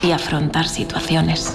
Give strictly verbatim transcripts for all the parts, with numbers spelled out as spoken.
y afrontar situaciones.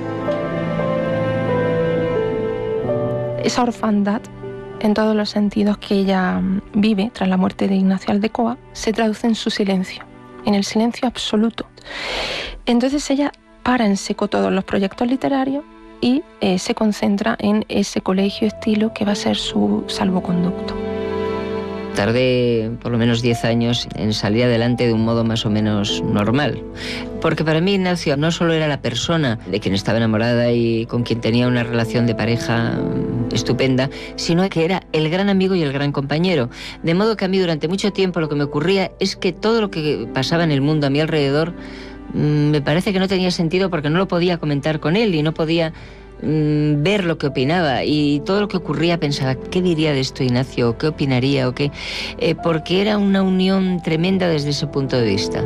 Esa orfandad, en todos los sentidos que ella vive tras la muerte de Ignacio Aldecoa, se traduce en su silencio, en el silencio absoluto. Entonces ella para en seco todos los proyectos literarios y eh, se concentra en ese colegio estilo que va a ser su salvoconducto. Tardé por lo menos diez años en salir adelante de un modo más o menos normal. Porque para mí Ignacio no solo era la persona de quien estaba enamorada y con quien tenía una relación de pareja estupenda, sino que era el gran amigo y el gran compañero. De modo que a mí durante mucho tiempo lo que me ocurría es que todo lo que pasaba en el mundo a mi alrededor mmm, me parece que no tenía sentido porque no lo podía comentar con él y no podía ver lo que opinaba, y todo lo que ocurría pensaba, ¿qué diría de esto Ignacio? ¿Qué opinaría? ¿O qué? Eh, porque era una unión tremenda desde ese punto de vista.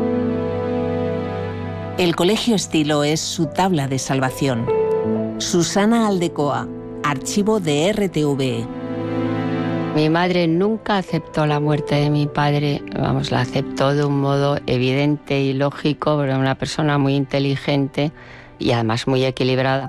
El Colegio Estilo es su tabla de salvación. Susana Aldecoa, archivo de R T V E. Mi madre nunca aceptó la muerte de mi padre, vamos, la aceptó de un modo evidente y lógico, porque era una persona muy inteligente y además muy equilibrada.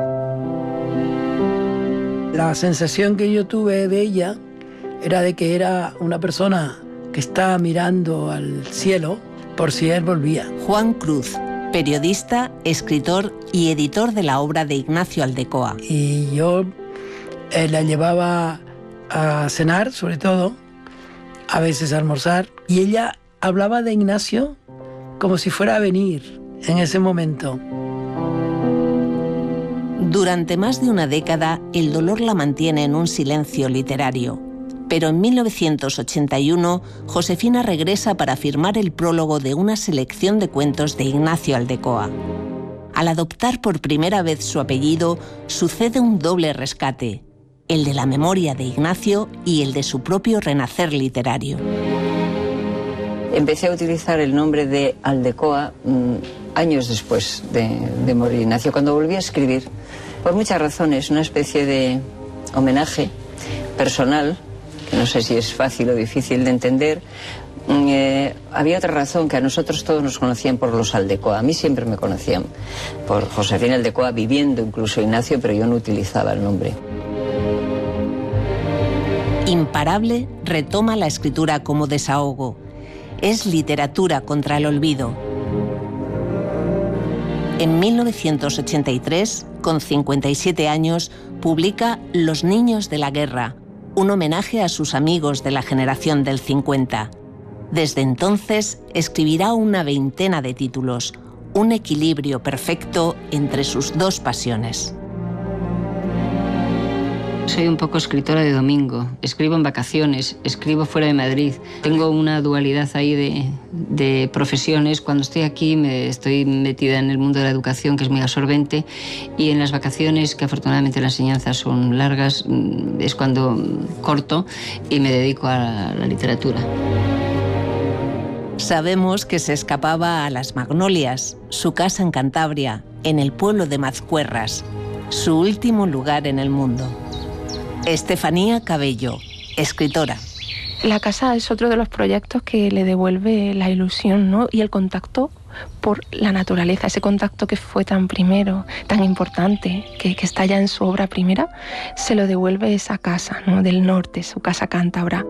La sensación que yo tuve de ella era de que era una persona que estaba mirando al cielo por si él volvía. Juan Cruz, periodista, escritor y editor de la obra de Ignacio Aldecoa. Y yo eh, la llevaba a cenar, sobre todo, a veces a almorzar, y ella hablaba de Ignacio como si fuera a venir en ese momento. Durante más de una década, el dolor la mantiene en un silencio literario. Pero en mil novecientos ochenta y uno, Josefina regresa para firmar el prólogo de una selección de cuentos de Ignacio Aldecoa. Al adoptar por primera vez su apellido, sucede un doble rescate, el de la memoria de Ignacio y el de su propio renacer literario. Empecé a utilizar el nombre de Aldecoa mmm, años después de, de morir Ignacio, cuando volví a escribir, por muchas razones, una especie de homenaje personal, que no sé si es fácil o difícil de entender. Eh, había otra razón, que a nosotros todos nos conocían por los Aldecoa. A mí siempre me conocían por Josefina Aldecoa, viviendo incluso Ignacio, pero yo no utilizaba el nombre. Imparable retoma la escritura como desahogo. Es literatura contra el olvido. En mil novecientos ochenta y tres, con cincuenta y siete años, publica Los niños de la guerra, un homenaje a sus amigos de la generación del cincuenta. Desde entonces escribirá una veintena de títulos, un equilibrio perfecto entre sus dos pasiones. Soy un poco escritora de domingo, escribo en vacaciones, escribo fuera de Madrid. Tengo una dualidad ahí de, de profesiones. Cuando estoy aquí me estoy metida en el mundo de la educación, que es muy absorbente, y en las vacaciones, que afortunadamente las enseñanzas son largas, es cuando corto y me dedico a la literatura. Sabemos que se escapaba a Las Magnolias, su casa en Cantabria, en el pueblo de Mazcuerras, su último lugar en el mundo. Estefanía Cabello, escritora. La casa es otro de los proyectos que le devuelve la ilusión, ¿no? Y el contacto por la naturaleza, ese contacto que fue tan primero, tan importante, que, que está ya en su obra primera, se lo devuelve esa casa, ¿no? Del norte, su casa cántabra.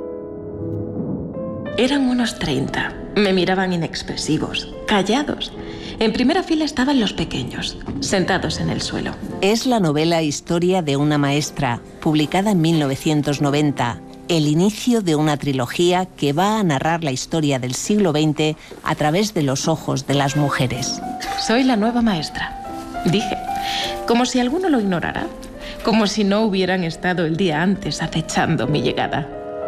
Eran unos treinta. Me miraban inexpresivos, callados. En primera fila estaban los pequeños, sentados en el suelo. Es la novela Historia de una maestra, publicada en mil novecientos noventa, el inicio de una trilogía que va a narrar la historia del siglo veinte a través de los ojos de las mujeres. Soy la nueva maestra, dije, como si alguno lo ignorara, como si no hubieran estado el día antes acechando mi llegada.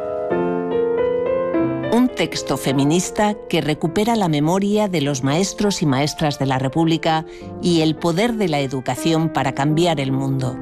Un texto feminista que recupera la memoria de los maestros y maestras de la República y el poder de la educación para cambiar el mundo.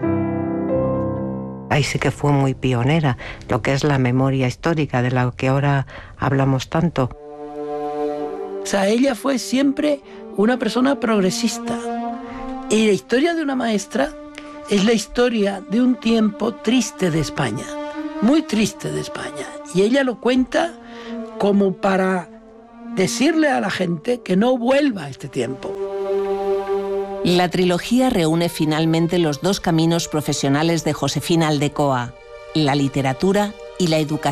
Ahí sí que fue muy pionera, lo que es la memoria histórica, de la que ahora hablamos tanto. O sea, ella fue siempre una persona progresista. Y la historia de una maestra es la historia de un tiempo triste de España, muy triste de España. Y ella lo cuenta como para decirle a la gente que no vuelva a este tiempo. La trilogía reúne finalmente los dos caminos profesionales de Josefina Aldecoa, la literatura y la educación.